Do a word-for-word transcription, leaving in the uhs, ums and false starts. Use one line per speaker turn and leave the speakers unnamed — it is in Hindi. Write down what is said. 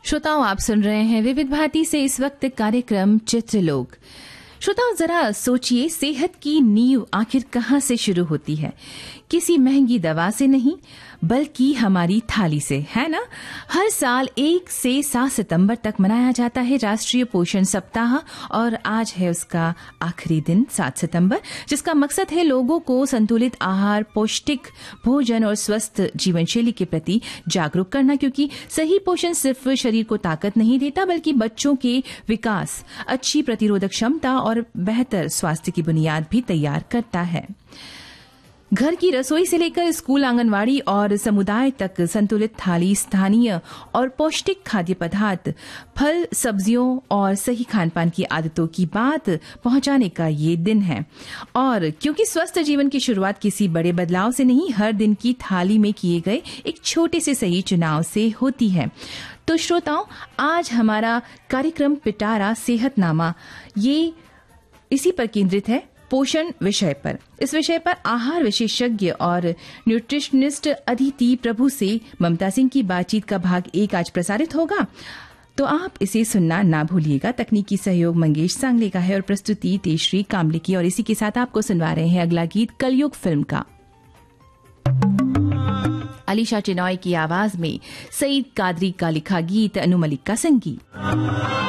श्रोताओं, आप सुन रहे हैं विविध भारती से इस वक्त कार्यक्रम चित्रलोक। श्रोताओं, जरा सोचिए, सेहत की नींव आखिर कहाँ से शुरू होती है? किसी महंगी दवा से नहीं, बल्कि हमारी थाली से, है ना? हर साल एक से सात सितंबर तक मनाया जाता है राष्ट्रीय पोषण सप्ताह, और आज है उसका आखिरी दिन, सात सितंबर, जिसका मकसद है लोगों को संतुलित आहार, पौष्टिक भोजन और स्वस्थ जीवन शैली के प्रति जागरूक करना, क्योंकि सही पोषण सिर्फ शरीर को ताकत नहीं देता, बल्कि बच्चों के विकास, अच्छी प्रतिरोधक क्षमता और बेहतर स्वास्थ्य की बुनियाद भी तैयार करता है। घर की रसोई से लेकर स्कूल, आंगनवाड़ी और समुदाय तक संतुलित थाली, स्थानीय और पौष्टिक खाद्य पदार्थ, फल, सब्जियों और सही खान-पान की आदतों की बात पहुंचाने का ये दिन है। और क्योंकि स्वस्थ जीवन की शुरुआत किसी बड़े बदलाव से नहीं, हर दिन की थाली में किए गए एक छोटे से सही चुनाव से होती है। तो श्रोताओं, आज हमारा कार्यक्रम पिटारा सेहतनामा ये इसी पर केंद्रित है, पोषण विषय पर। इस विषय पर आहार विशेषज्ञ और न्यूट्रिशनिस्ट अदिति प्रभु से ममता सिंह की बातचीत का भाग एक आज प्रसारित होगा, तो आप इसे सुनना ना भूलिएगा। तकनीकी सहयोग मंगेश सांगले का है और प्रस्तुति तेजश्री कामले की। और इसी के साथ आपको सुनवा रहे हैं अगला गीत कलयुग फिल्म का। अलीशा चिनॉय की आवाज में सईद कादरी का लिखा गीत, अनु मलिक का संगीत।